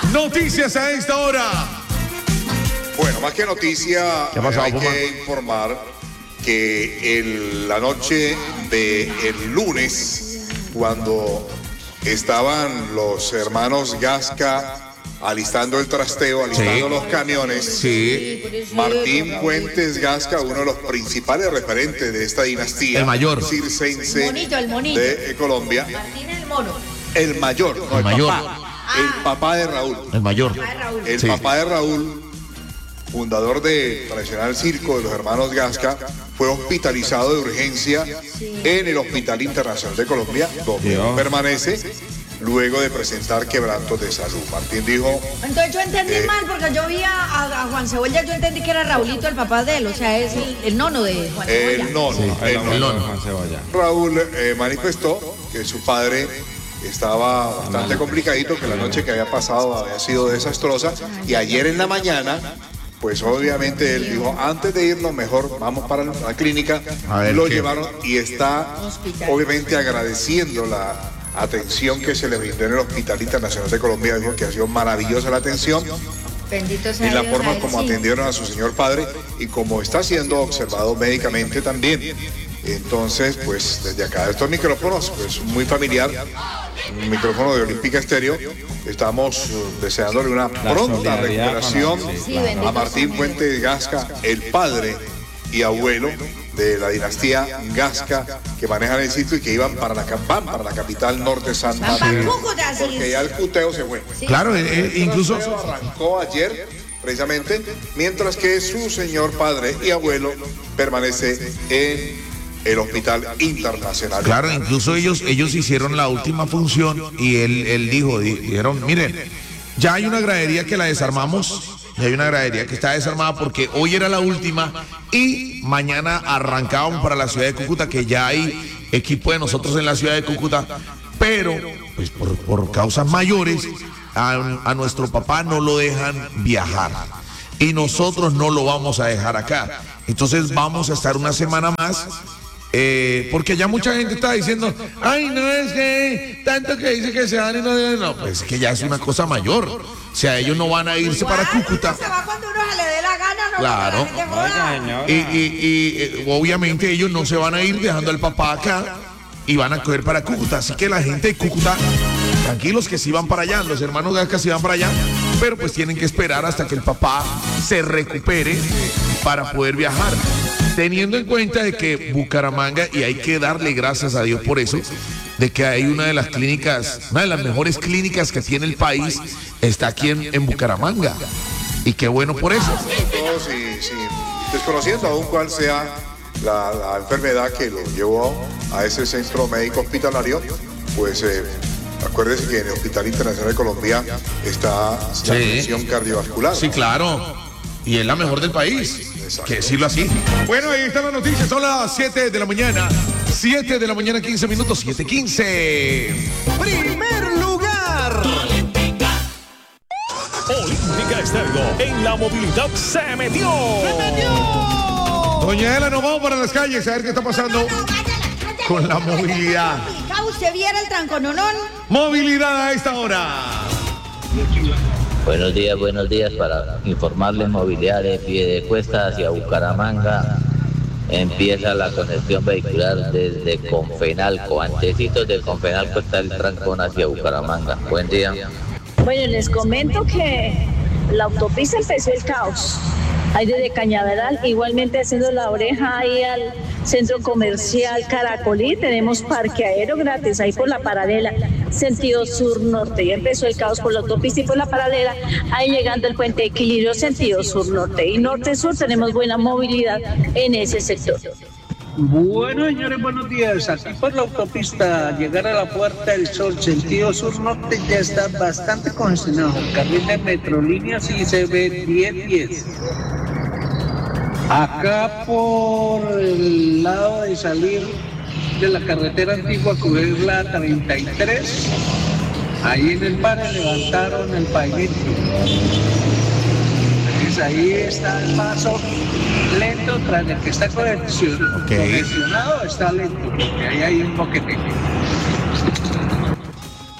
Noticias a esta hora. Bueno, más que noticia, hay que informar que la noche del lunes, cuando estaban los hermanos Gasca alistando el trasteo, alistando los camiones, Martín Fuentes Gasca, uno de los principales referentes de esta dinastía, el mayor circense el monito. de Colombia. Martín el mono. El mayor, no, el mayor. papá. El papá de Raúl. El mayor. El papá de Raúl, fundador del tradicional circo de los hermanos Gasca, fue hospitalizado de urgencia en el Hospital Internacional de Colombia, donde permanece luego de presentar quebrantos de salud. Martín dijo... Entonces yo entendí mal, porque yo vi a Juan Cebolla, yo entendí que era Raulito el papá de él, o sea, es el nono de Juan Cebolla. El nono. Juan Cebolla. Raúl manifestó que su padre estaba bastante complicadito, que la noche que había pasado había sido desastrosa, y ayer en la mañana, pues obviamente él dijo, antes de irnos mejor vamos para la clínica, lo llevaron y está obviamente agradeciendo la atención que se le brindó en el Hospital Internacional de Colombia. Dijo que ha sido maravillosa la atención. Bendito sea y la Dios, forma como atendieron a su señor padre y como está siendo observado médicamente también. Entonces, pues desde acá de estos micrófonos, pues muy familiar, un micrófono de Olímpica Estéreo, estamos deseándole una pronta recuperación a Martín Fuentes Gasca, el padre y abuelo de la dinastía Gasca, que manejan el sitio y que iban para la capital norte Santa Fe, porque ya el cuteo se fue. Claro, incluso arrancó ayer precisamente, mientras que su señor padre y abuelo permanece en el Hospital Internacional. Claro, incluso ellos hicieron la última función y él dijeron, miren, ya hay una gradería que la desarmamos. Y hay una gradería que está desarmada porque hoy era la última y mañana arrancábamos para la ciudad de Cúcuta, que ya hay equipo de nosotros en la ciudad de Cúcuta, pero pues por causas mayores a nuestro papá no lo dejan viajar y nosotros no lo vamos a dejar acá. Entonces vamos a estar una semana más. Porque ya mucha gente está diciendo, ay, no es que tanto que dice que se van y no, pues es que ya es una cosa mayor. O sea, ellos no van a irse para Cúcuta. Se va cuando uno se le dé la gana, no. Claro. Y obviamente ellos no se van a ir dejando al papá acá y van a coger para Cúcuta. Así que la gente de Cúcuta, tranquilos que sí van para allá, los hermanos Gasca sí van para allá, pero pues tienen que esperar hasta que el papá se recupere para poder viajar. Teniendo en cuenta de que Bucaramanga, y hay que darle gracias a Dios por eso, de que hay una de las clínicas, una de las mejores clínicas que tiene el país, está aquí en Bucaramanga. Y qué bueno por eso. Sí. Desconociendo aún cuál sea la enfermedad que lo llevó a ese centro médico hospitalario, pues acuérdese que en el Hospital Internacional de Colombia está la atención cardiovascular. Sí, claro. Y es la mejor del país. Que decirlo así. Bueno, ahí está la noticia. Son las 7 de la mañana. 7 de la mañana, 15 minutos. 7:15. Primer lugar. Olímpica Estéreo. En la movilidad se metió. Doña Ela, nos vamos para las calles a ver qué está pasando con la movilidad. ¿Usted viera el trancononón? Movilidad a esta hora. Buenos días. Para informarles, movilidad de Piedecuesta hacia Bucaramanga. Empieza la conexión vehicular desde Confenalco. Antecitos de Confenalco está el trancón hacia Bucaramanga. Buen día. Bueno, les comento que la autopista empezó el caos. Ahí desde Cañaveral, igualmente haciendo la oreja ahí al centro comercial Caracolí, tenemos parque aéreo gratis ahí por la paralela, sentido sur-norte. Ya empezó el caos por la autopista y por la paralela, ahí llegando el puente de equilibrio, sentido sur-norte. Y norte-sur tenemos buena movilidad en ese sector. Bueno, señores, buenos días. Aquí por la autopista, llegar a la Puerta del Sol, sentido sur-norte, ya está bastante congestionado. Carril de Metrolínea sí se ve 10. Acá por el lado de salir de la carretera antigua, cubrir la 33, ahí en el pare levantaron el pavimento. Entonces ahí está el paso lento, tras el que está congestionado está lento, porque ahí hay un boquete.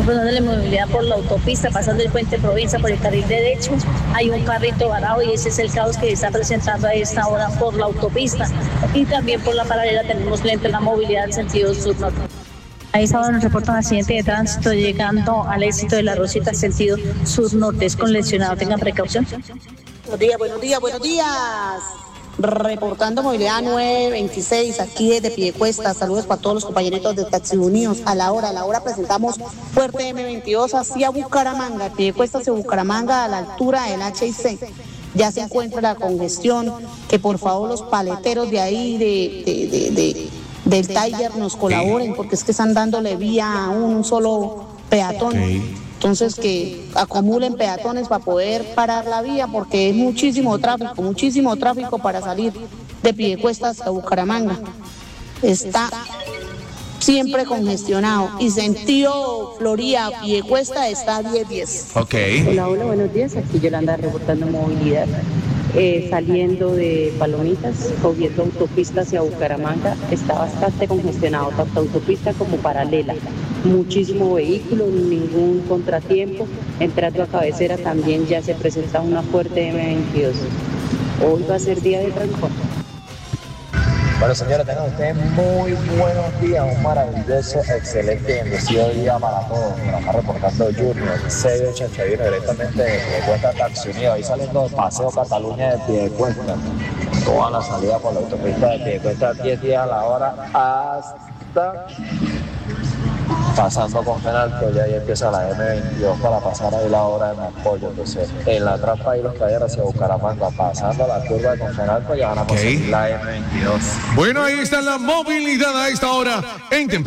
ejemplo, dándole movilidad por la autopista, pasando el puente Provenza por el carril derecho, hay un carrito varado y ese es el caos que se está presentando a esta hora por la autopista. Y también por la paralela tenemos lenta la movilidad en sentido sur-norte. A esta hora nos reportan accidente de tránsito llegando al éxito de la Rosita, sentido sur-norte. Es con lesionado, tengan precaución. Buenos días. Reportando movilidad 926 aquí desde Piedecuesta. Saludos para todos los compañeritos de Taxi Unidos. A la hora presentamos Fuerte M22 hacia Bucaramanga. Piedecuesta hacia Bucaramanga a la altura del H&C. Ya se encuentra la congestión. Que por favor los paleteros de ahí del Tiger nos colaboren, porque es que están dándole vía a un solo peatón. Entonces que acumulen peatones para poder parar la vía, porque es muchísimo tráfico para salir de Piedecuesta hasta Bucaramanga. Está siempre congestionado. Y sentido Florida, Piedecuesta está 10-10. Ok. Hola, buenos días. Aquí Yolanda reportando movilidad. Saliendo de Palomitas, cogiendo autopista hacia Bucaramanga, está bastante congestionado, tanto autopista como paralela. Muchísimo vehículo, ningún contratiempo. Entrando a Cabecera también ya se presenta una fuerte M22. Hoy va a ser día de trancón. Bueno, señora, tengan ustedes muy buenos días, un maravilloso, excelente y bendecido día para todos. Por acá reportando Junior, 681 directamente de Piedecuesta, Taxi Unidos, ahí saliendo de Paseo Cataluña de Piedecuesta. Toda la salida por la autopista de Piedecuesta, 10 días a la hora hasta pasando con Fenalco, ya ahí empieza la M22 para pasar ahí la hora de Maspollo. Entonces, en la trampa y los caballeros hacia Bucaramanga, pasando la curva de Confenalco, ya van a conseguir la M22. Bueno, ahí está la movilidad a esta hora en temprano.